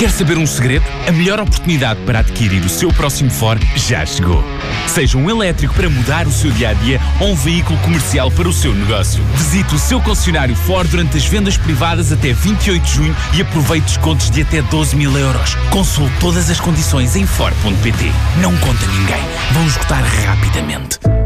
Quer saber um segredo? A melhor oportunidade para adquirir o seu próximo Ford já chegou. Seja um elétrico para mudar o seu dia-a-dia ou um veículo comercial para o seu negócio. Visite o seu concessionário Ford durante as vendas privadas até 28 de junho e aproveite descontos de até 12.000 euros. Consulte todas as condições em Ford.pt. Não conta ninguém. Vão esgotar rapidamente.